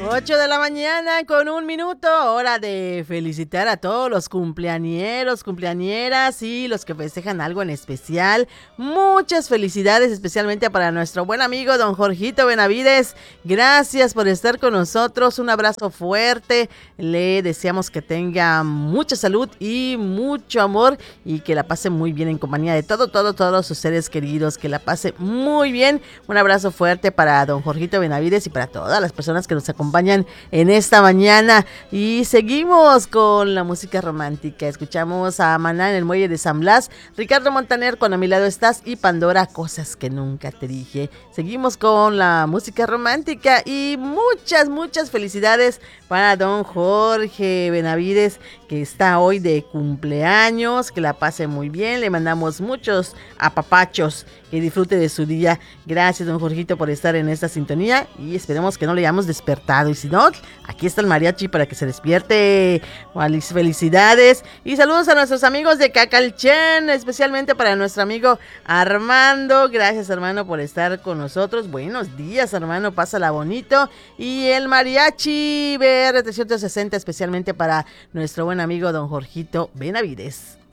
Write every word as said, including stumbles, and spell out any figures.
Ocho de la mañana con un minuto, hora de felicitar a todos los cumpleañeros, cumpleañeras y los que festejan algo en especial. Muchas felicidades, especialmente para nuestro buen amigo don Jorgito Benavides. Gracias por estar con nosotros, un abrazo fuerte. Le deseamos que tenga mucha salud y mucho amor y que la pase muy bien en compañía de todo, todo, todos sus seres queridos. Que la pase muy bien. Un abrazo fuerte para don Jorgito Benavides y para todas las personas que nos acompañan en esta mañana. Y seguimos con la música romántica. Escuchamos a Maná en el Muelle de San Blas, Ricardo Montaner con A mi lado estás y Pandora, Cosas que nunca te dije. Seguimos con la música romántica y muchas, muchas felicidades para don Jorge Benavides, que está hoy de cumpleaños. Que la pase muy bien, le mandamos muchos apapachos, que disfrute de su día. Gracias, don Jorgito, por estar en esta sintonía y esperemos que no le hayamos despertado. Y si no, aquí está el mariachi para que se despierte. Felicidades y saludos a nuestros amigos de Cacalchen, especialmente para nuestro amigo Armando. Gracias, hermano, por estar con nosotros. Buenos días, hermano, pásala bonito. Y el mariachi B R trescientos sesenta, especialmente para nuestro buen amigo don Jorgito Benavides.